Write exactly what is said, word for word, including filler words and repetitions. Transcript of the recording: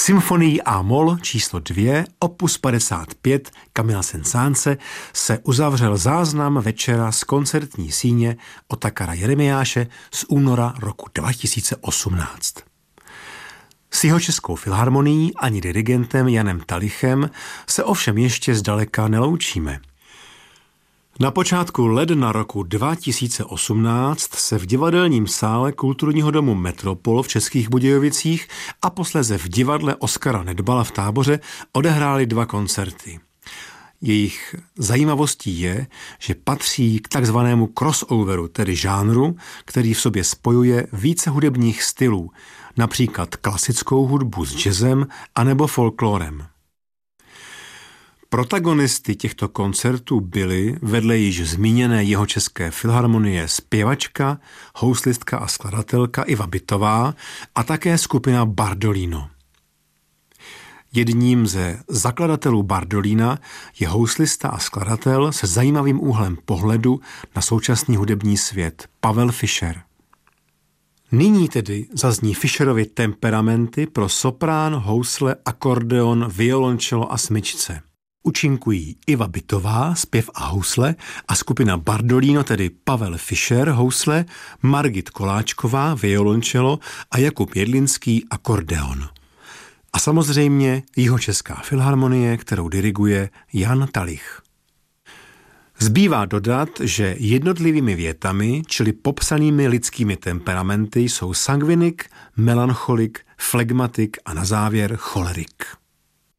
Symfonii A-moll číslo dvě, opus padesát pět Camilla Saint-Saënse se uzavřel záznam večera z koncertní síně Otakara Jeremiáše z února roku dva tisíce osmnáct. S Jihočeskou filharmonií ani dirigentem Janem Talichem se ovšem ještě zdaleka neloučíme. Na počátku ledna roku dva tisíce osmnáct se v divadelním sále Kulturního domu Metropol v Českých Budějovicích a posléze v divadle Oskara Nedbala v Táboře odehrály dva koncerty. Jejich zajímavostí je, že patří k takzvanému crossoveru, tedy žánru, který v sobě spojuje více hudebních stylů, například klasickou hudbu s jazzem anebo folklórem. Protagonisty těchto koncertů byly vedle již zmíněné Jihočeské filharmonie zpěvačka, houslistka a skladatelka Iva Bytová a také skupina Bardolino. Jedním ze zakladatelů Bardolina je houslista a skladatel se zajímavým úhlem pohledu na současný hudební svět Pavel Fischer. Nyní tedy zazní Fischerovy temperamenty pro soprán, housle, akordeon, violončelo a smyčce. Účinkují Iva Bytová, zpěv a housle, a skupina Bardolino, tedy Pavel Fischer, housle, Margit Koláčková, violončelo a Jakub Jedlinský, akordeon. A samozřejmě Jihočeská filharmonie, kterou diriguje Jan Talich. Zbývá dodat, že jednotlivými větami, čili popsanými lidskými temperamenty, jsou sangvinik, melancholik, flegmatik a na závěr cholerik.